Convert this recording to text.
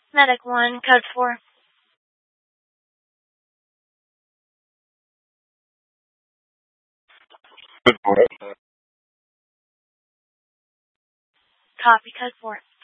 Medic 1, code 4. Good for it. Copy, code 4.